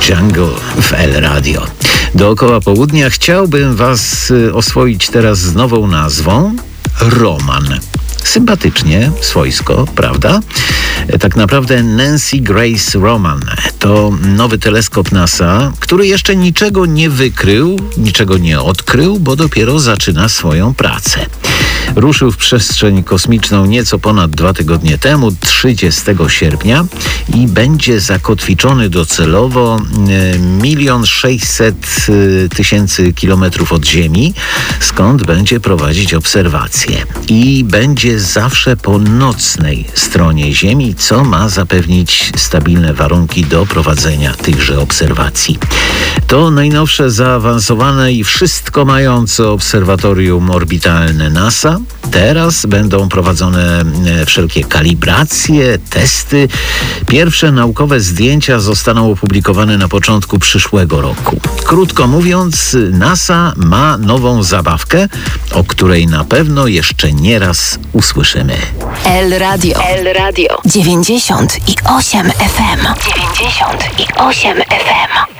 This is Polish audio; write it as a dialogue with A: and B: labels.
A: Jungle w El Radio. Dookoła południa chciałbym Was oswoić teraz z nową nazwą Roman. Sympatycznie, swojsko, prawda? Tak naprawdę Nancy Grace Roman to nowy teleskop NASA, który jeszcze niczego nie wykrył, niczego nie odkrył, bo dopiero zaczyna swoją pracę. Ruszył w przestrzeń kosmiczną nieco ponad 2 tygodnie temu, 30 sierpnia i będzie zakotwiczony docelowo 1 600 000 kilometrów od Ziemi, skąd będzie prowadzić obserwacje. I będzie zawsze po nocnej stronie Ziemi, co ma zapewnić stabilne warunki do prowadzenia tychże obserwacji. To najnowsze, zaawansowane i wszystko mające obserwatorium orbitalne NASA. Teraz będą prowadzone wszelkie kalibracje, testy. Pierwsze naukowe zdjęcia zostaną opublikowane na początku przyszłego roku. Krótko mówiąc, NASA ma nową zabawkę, o której na pewno jeszcze nieraz usłyszymy.
B: El Radio. 98 FM. 98 FM.